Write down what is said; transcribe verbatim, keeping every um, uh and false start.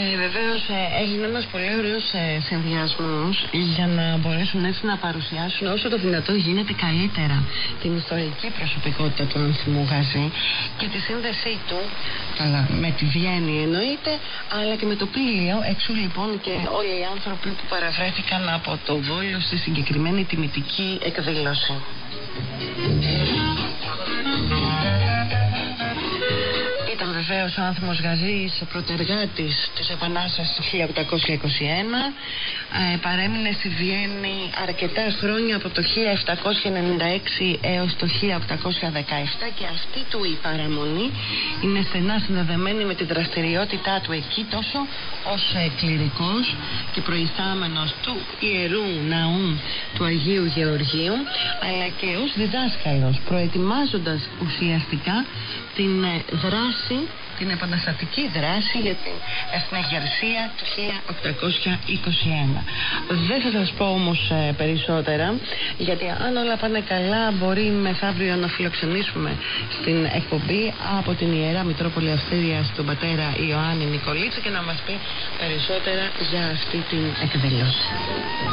Ε, βεβαίως ε, έγινε ένας πολύ ωραίος ε, συνδυασμός για να μπορέσουν έτσι να παρουσιάσουν όσο το δυνατό γίνεται καλύτερα την ιστορική προσωπικότητα του Άνθιμου Γαζή και τη σύνδεσή του καλά, με τη Βιέννη εννοείται, αλλά και με το Πήλιο. Εξού λοιπόν και όλοι οι άνθρωποι που παραβρέθηκαν από το Βόλιο στη συγκεκριμένη τιμητική εκδήλωση. Ήταν βεβαίως ο Άνθιμος Γαζής πρωτεργάτης της Επανάστασης του χίλια οκτακόσια είκοσι ένα. Ε, παρέμεινε στη Βιέννη αρκετά χρόνια, από το χίλια επτακόσια ενενήντα έξι έως το χίλια οκτακόσια δεκαεπτά, και αυτή του η παραμονή είναι στενά συνδεδεμένη με τη δραστηριότητά του εκεί, τόσο ως ε, κληρικός και προϊστάμενος του Ιερού Ναού του Αγίου Γεωργίου, αλλά και ως διδάσκαλος, προετοιμάζοντας ουσιαστικά την δράση, την επαναστατική δράση για την εθνεγερσία του χίλια οκτακόσια είκοσι ένα. Δεν θα σας πω όμως ε, περισσότερα, γιατί αν όλα πάνε καλά μπορεί μεθαύριο να φιλοξενήσουμε στην εκπομπή από την Ιερά Μητρόπολη Αυστρίας τον πατέρα Ιωάννη Νικολίτση και να μας πει περισσότερα για αυτή την εκδήλωση.